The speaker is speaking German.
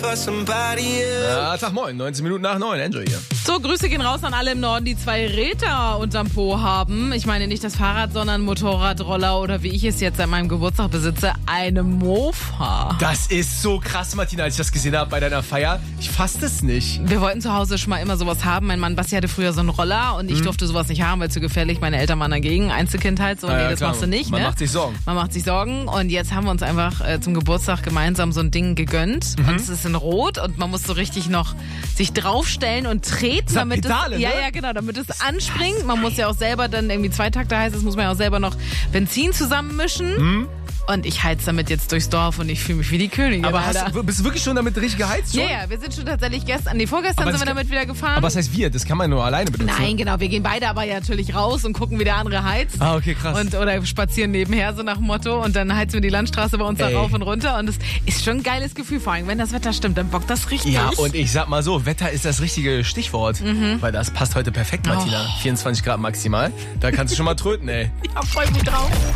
Ja, Tag moin, 19 Minuten nach 9, Enjoy hier. So, Grüße gehen raus an alle im Norden, die 2 Räder unterm Po haben. Ich meine nicht das Fahrrad, sondern Motorrad, Roller oder wie ich es jetzt seit meinem Geburtstag besitze, eine Mofa. Das ist so krass, Martina, als ich das gesehen habe bei deiner Feier. Ich fass das nicht. Wir wollten zu Hause schon mal immer sowas haben. Mein Mann Basti hatte früher so einen Roller und ich durfte sowas nicht haben, weil zu gefährlich. Meine Eltern waren dagegen. Einzelkind halt so, nee, das klar. machst du nicht. Man ne? macht sich Sorgen. Man macht sich Sorgen und jetzt haben wir uns einfach zum Geburtstag gemeinsam so ein Ding gegönnt und es ist in Rot und man muss so richtig noch sich draufstellen und treten, damit Pedale, es, ne? ja genau, damit es anspringt. Man muss ja auch selber dann irgendwie 2 Takte heißt es, muss man ja auch selber noch Benzin zusammenmischen. Und ich heiz damit jetzt durchs Dorf und ich fühle mich wie die Königin. Aber Alter. bist du wirklich schon damit richtig geheizt? Schon? Ja, wir sind schon tatsächlich vorgestern Aber sind wir damit wieder gefahren. Aber was heißt wir? Das kann man nur alleine benutzen. Nein, genau, wir gehen beide aber ja natürlich raus und gucken, wie der andere heizt. Ah, okay, krass. Oder spazieren nebenher, so nach dem Motto. Und dann heizen wir die Landstraße bei uns da rauf und runter. Und es ist schon ein geiles Gefühl, vor allem wenn das Wetter stimmt, dann bockt das richtig. Ja, und ich sag mal so, Wetter ist das richtige Stichwort. Weil das passt heute perfekt, Martina. 24 Grad maximal. Da kannst du schon mal tröten, ey. Ja, freu mich drauf.